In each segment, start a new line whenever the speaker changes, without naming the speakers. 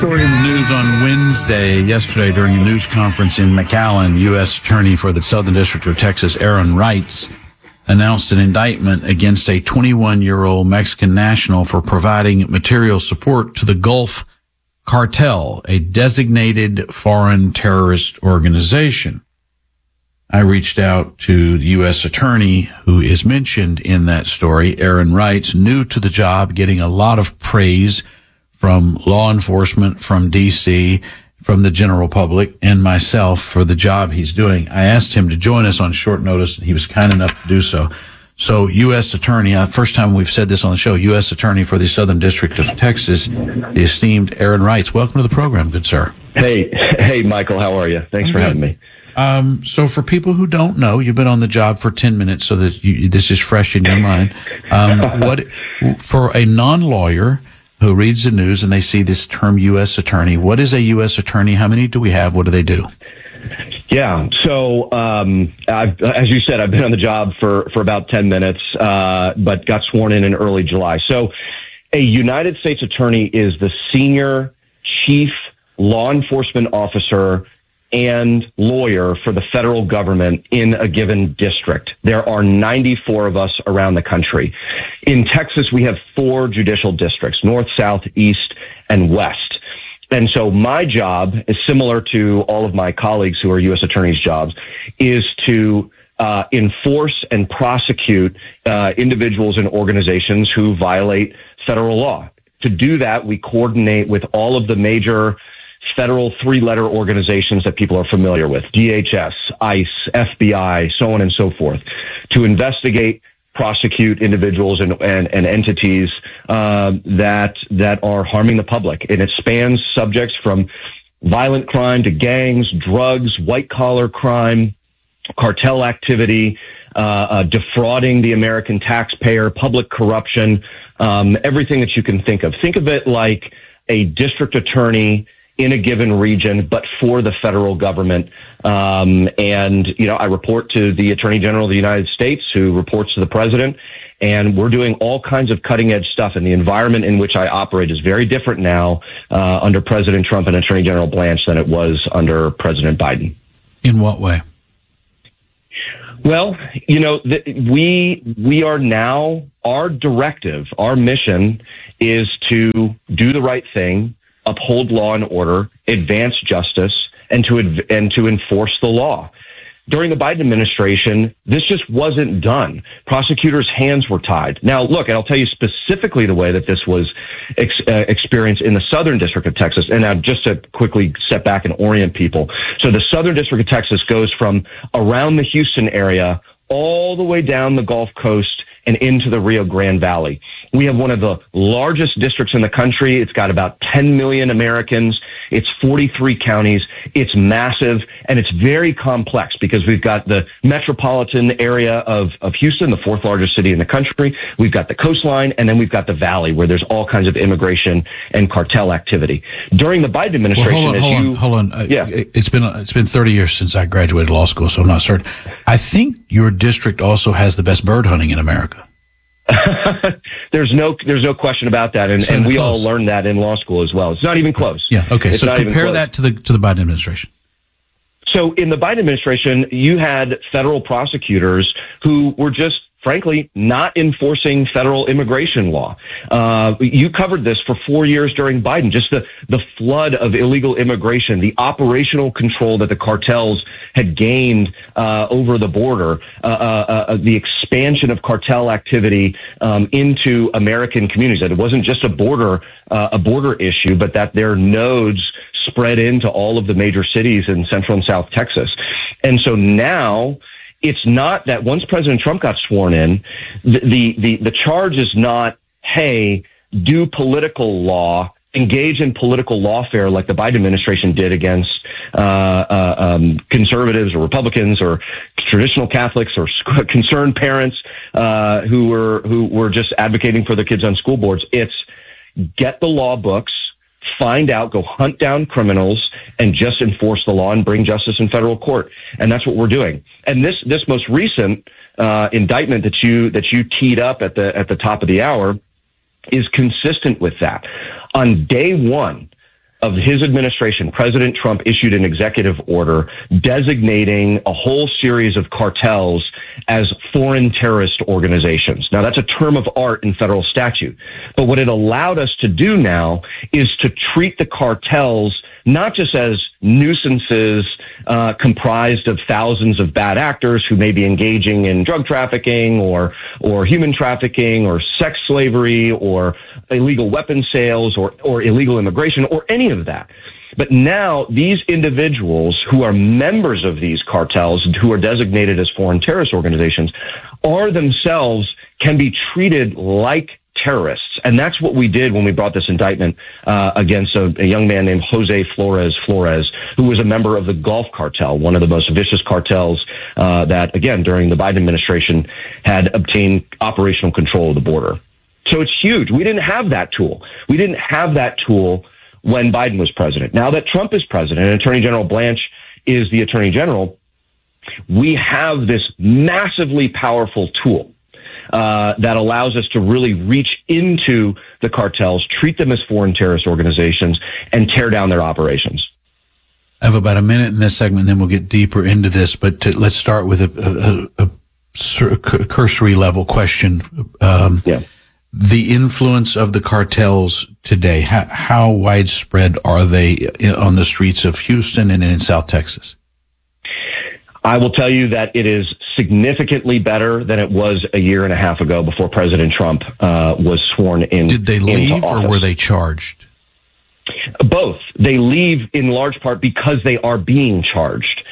Story in the news on yesterday during a news conference in McAllen, U.S. Attorney for the Southern District of Texas, Aaron Reitz, announced an indictment against a 21-year-old Mexican national for providing material support to the Gulf Cartel, a designated foreign terrorist organization. I reached out to the U.S. Attorney who is mentioned in that story, Aaron Reitz, new to the job, getting a lot of praise from law enforcement, from D.C., from the general public, and myself for the job he's doing. I asked him to join us on short notice, and he was kind enough to do so. So, U.S. Attorney, first time we've said this on the show, U.S. Attorney for the Southern District of Texas, the esteemed Aaron Reitz. Welcome to the program, good sir.
Hey, Michael, how are you? Thanks for having me.
So for people who don't know, you've been on the job for 10 minutes so that this is fresh in your mind. For a non-lawyer who reads the news and they see this term U.S. Attorney, what is a U.S. Attorney? How many do we have? What do they do?
Yeah, so as you said, I've been on the job for about 10 minutes, but got sworn in early July. So a United States Attorney is the senior chief law enforcement officer and lawyer for the federal government in a given district. There are 94 of us around the country. In Texas, we have 4 judicial districts, north, south, east, and west. And so my job is similar to all of my colleagues who are U.S. attorneys' jobs, is to enforce and prosecute individuals and organizations who violate federal law. To do that, we coordinate with all of the major federal 3-letter organizations that people are familiar with, DHS, ICE, FBI, so on and so forth, to investigate, prosecute individuals and entities that are harming the public. And it spans subjects from violent crime to gangs, drugs, white-collar crime, cartel activity, defrauding the American taxpayer, public corruption, everything that you can think of. Think of it like a district attorney in a given region, but for the federal government. And, I report to the Attorney General of the United States, who reports to the president. And we're doing all kinds of cutting edge stuff. And the environment in which I operate is very different now under President Trump and Attorney General Blanche than it was under President Biden.
In what way?
Well, we are now, our directive, our mission is to do the right thing, uphold law and order, advance justice, and to enforce the law. During the Biden administration, this just wasn't done. Prosecutors' hands were tied. Now, look, and I'll tell you specifically the way that this was experienced in the Southern District of Texas. And now, just to quickly step back and orient people. So the Southern District of Texas goes from around the Houston area all the way down the Gulf Coast and into the Rio Grande Valley. We have one of the largest districts in the country. It's got about 10 million Americans. It's 43 counties. It's massive, and it's very complex because we've got the metropolitan area of Houston, the 4th largest city in the country. We've got the coastline, and then we've got the valley where there's all kinds of immigration and cartel activity. During the Biden administration,
hold on.
Yeah.
It's been 30 years since I graduated law school, so I'm not certain. I think your district also has the best bird hunting in America.
There's no question about that, and we all learned that in law school as well. It's not even close.
Yeah. Okay. So compare that to the Biden administration.
So in the Biden administration, you had federal prosecutors who were just, frankly, not enforcing federal immigration law. You covered this for 4 years during Biden, just the flood of illegal immigration, the operational control that the cartels had gained over the border, the expansion of cartel activity into American communities. That it wasn't just a border issue, but that their nodes spread into all of the major cities in Central and South Texas. And so now, it's not that once President Trump got sworn in, the charge is not, hey, do political law, engage in political lawfare like the Biden administration did against conservatives or Republicans or traditional Catholics or concerned parents who were just advocating for their kids on school boards. It's get the law books, find out, go hunt down criminals, and just enforce the law and bring justice in federal court. And that's what we're doing. And this most recent indictment that you teed up at the top of the hour is consistent with that. On day one, of his administration, President Trump issued an executive order designating a whole series of cartels as foreign terrorist organizations. Now, that's a term of art in federal statute. But what it allowed us to do now is to treat the cartels not just as nuisances comprised of thousands of bad actors who may be engaging in drug trafficking or human trafficking or sex slavery or illegal weapon sales or illegal immigration or any of that. But now these individuals who are members of these cartels, who are designated as foreign terrorist organizations, are themselves can be treated like terrorists. And that's what we did when we brought this indictment against a young man named Jose Flores, who was a member of the Gulf Cartel, one of the most vicious cartels that, again, during the Biden administration had obtained operational control of the border. So it's huge. We didn't have that tool. We didn't have that tool when Biden was president. Now that Trump is president and Attorney General Blanche is the Attorney General, we have this massively powerful tool that allows us to really reach into the cartels, treat them as foreign terrorist organizations, and tear down their operations.
I have about a minute in this segment, then we'll get deeper into this. But let's start with a cursory level question. The influence of the cartels today, how widespread are they on the streets of Houston and in South Texas?
I will tell you that it is significantly better than it was a year and a half ago before President Trump was sworn in.
Did they leave or were they charged?
Both. They leave in large part because they are being charged.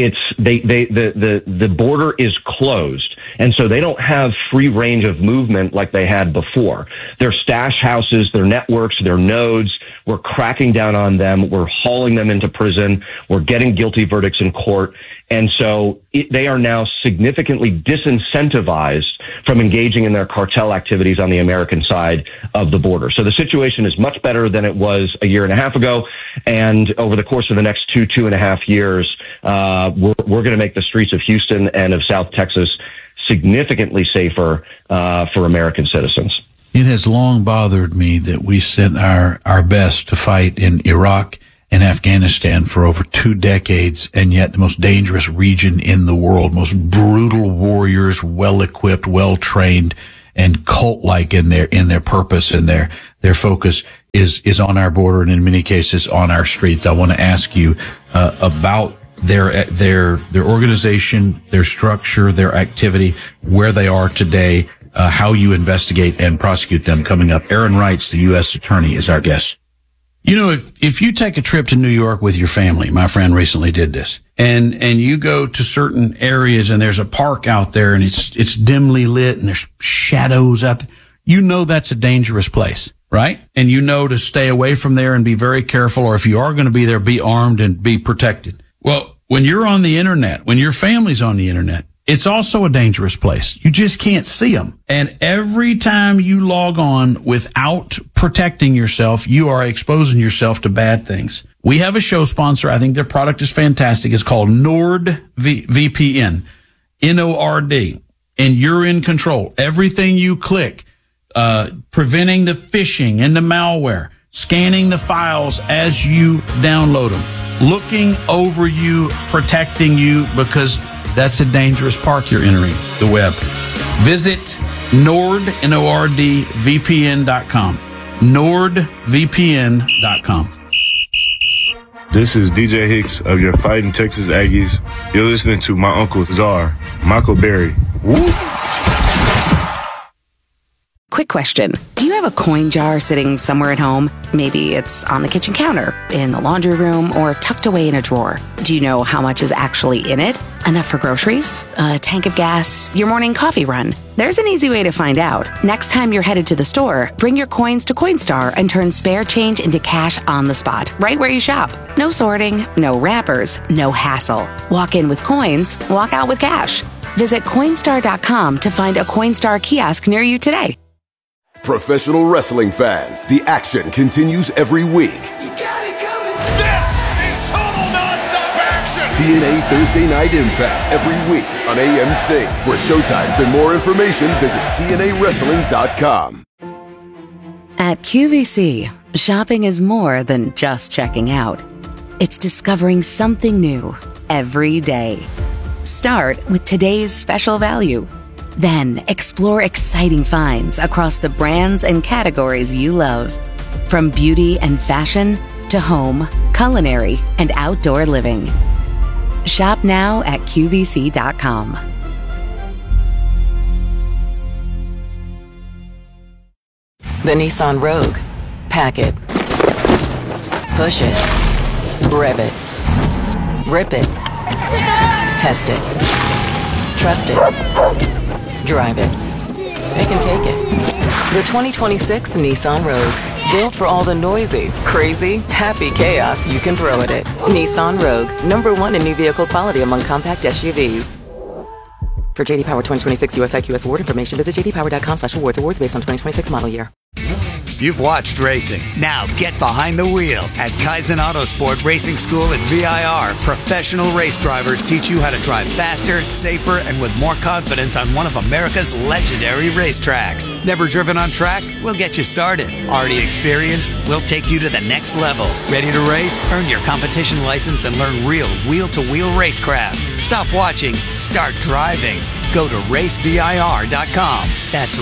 The border is closed, and so they don't have free range of movement like they had before. Their stash houses, their networks, their nodes, we're cracking down on them. We're hauling them into prison. We're getting guilty verdicts in court. And so they are now significantly disincentivized from engaging in their cartel activities on the American side of the border. So the situation is much better than it was a year and a half ago. And over the course of the next 2.5 years, we're going to make the streets of Houston and of South Texas significantly safer for American citizens.
It has long bothered me that we sent our best to fight in Iraq and Afghanistan for over 2 decades, and yet the most dangerous region in the world, most brutal warriors, well-equipped, well-trained, and cult-like in their purpose and their focus is on our border and in many cases on our streets. I want to ask you about their organization, their structure, their activity, where they are today, how you investigate and prosecute them. Coming up, Aaron Reitz, the U.S. Attorney, is our guest. You know, if you take a trip to New York with your family, my friend recently did this, and you go to certain areas and there's a park out there and it's dimly lit and there's shadows out there, you know that's a dangerous place, right? And you know to stay away from there and be very careful, or if you are going to be there, be armed and be protected. Well, when you're on the internet, when your family's on the internet, it's also a dangerous place. You just can't see them. And every time you log on without protecting yourself, you are exposing yourself to bad things. We have a show sponsor. I think their product is fantastic. It's called NordVPN, N-O-R-D. And you're in control. Everything you click, preventing the phishing and the malware, scanning the files as you download them, looking over you, protecting you, because that's a dangerous park you're entering, the web. Visit Nord, N-O-R-D, VPN.com. NordVPN.com.
This is DJ Hicks of your Fighting Texas Aggies. You're listening to my Uncle Czar, Michael Berry. Woo!
Quick question. Do you have a coin jar sitting somewhere at home? Maybe it's on the kitchen counter, in the laundry room, or tucked away in a drawer. Do you know how much is actually in it? Enough for groceries, a tank of gas, your morning coffee run? There's an easy way to find out. Next time you're headed to the store, bring your coins to Coinstar and turn spare change into cash on the spot, right where you shop. No sorting, no wrappers, no hassle. Walk in with coins, walk out with cash. Visit Coinstar.com to find a Coinstar kiosk near you today.
Professional wrestling fans, the action continues every week.
You got it coming. This is total nonstop action.
TNA Thursday Night Impact every week on AMC. For showtimes and more information, visit TNAWrestling.com.
At QVC, Shopping is more than just checking out. It's discovering something new every day. Start with today's special value. Then explore exciting finds across the brands and categories you love. From beauty and fashion to home, culinary, and outdoor living. Shop now at QVC.com.
The Nissan Rogue. Pack it. Push it. Rev it. Rip it. Test it. Trust it. Drive it. It can take it. The 2026 Nissan Rogue. Built for all the noisy, crazy, happy chaos you can throw at it. Nissan Rogue. #1 in new vehicle quality among compact SUVs. For JD Power 2026 US IQS award information, visit jdpower.com/awards. Awards based on 2026 model year.
You've watched racing. Now get behind the wheel at Kaizen Autosport Racing School at VIR. Professional race drivers teach you how to drive faster, safer, and with more confidence on one of America's legendary racetracks. Never driven on track? We'll get you started. Already experienced? We'll take you to the next level. Ready to race? Earn your competition license and learn real wheel-to-wheel racecraft. Stop watching. Start driving. Go to racevir.com. That's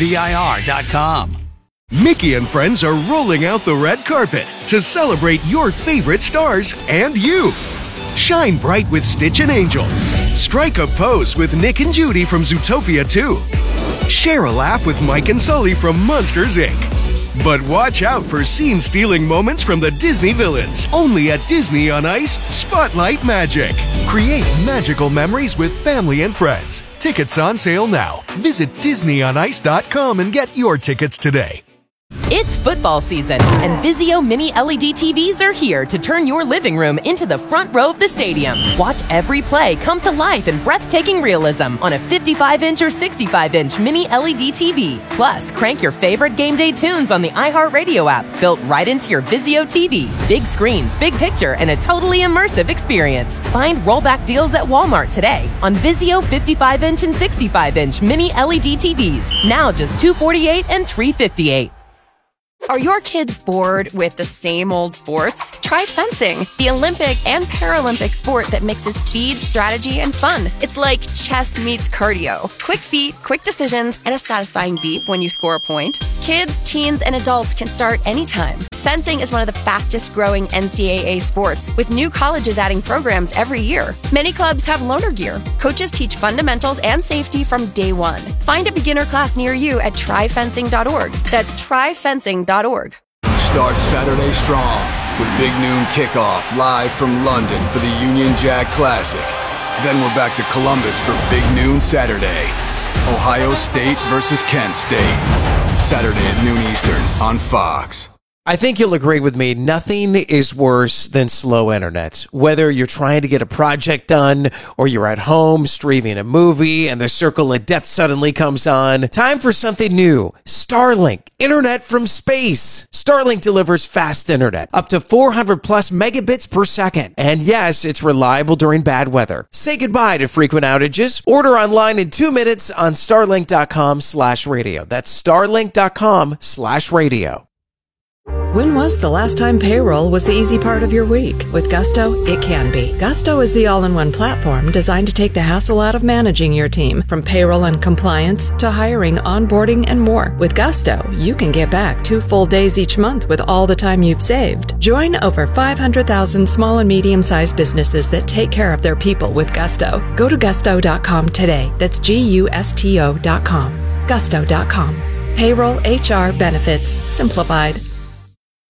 racevir.com.
Mickey and friends are rolling out the red carpet to celebrate your favorite stars and you. Shine bright with Stitch and Angel. Strike a pose with Nick and Judy from Zootopia 2. Share a laugh with Mike and Sully from Monsters, Inc. But watch out for scene-stealing moments from the Disney villains. Only at Disney on Ice Spotlight Magic. Create magical memories with family and friends. Tickets on sale now. Visit DisneyOnIce.com and get your tickets today.
It's football season, and Vizio Mini LED TVs are here to turn your living room into the front row of the stadium. Watch every play come to life in breathtaking realism on a 55-inch or 65-inch Mini LED TV. Plus, crank your favorite game day tunes on the iHeartRadio app, built right into your Vizio TV. Big screens, big picture, and a totally immersive experience. Find rollback deals at Walmart today on Vizio 55-inch and 65-inch Mini LED TVs. Now just $248 and $358.
Are your kids bored with the same old sports? Try fencing, the Olympic and Paralympic sport that mixes speed, strategy, and fun. It's like chess meets cardio. Quick feet, quick decisions, and a satisfying beep when you score a point. Kids, teens, and adults can start anytime. Fencing is one of the fastest growing NCAA sports, with new colleges adding programs every year. Many clubs have loaner gear. Coaches teach fundamentals and safety from day one. Find a beginner class near you at tryfencing.org. That's tryfencing.org.
Start Saturday strong with Big Noon Kickoff live from London for the Union Jack Classic. Then we're back to Columbus for Big Noon Saturday. Ohio State versus Kent State. Saturday at noon Eastern on Fox.
I think you'll agree with me, nothing is worse than slow internet. Whether you're trying to get a project done or you're at home streaming a movie and the circle of death suddenly comes on, time for something new. Starlink, internet from space. Starlink delivers fast internet, up to 400 plus megabits per second. And yes, it's reliable during bad weather. Say goodbye to frequent outages. Order online in 2 minutes on starlink.com/radio. That's starlink.com/radio.
When was the last time payroll was the easy part of your week? With Gusto, it can be. Gusto is the all-in-one platform designed to take the hassle out of managing your team, from payroll and compliance to hiring, onboarding, and more. With Gusto, you can get back 2 full days each month with all the time you've saved. Join over 500,000 small and medium-sized businesses that take care of their people with Gusto. Go to gusto.com today. That's GUSTO.com. Gusto.com. Payroll, HR, benefits, simplified.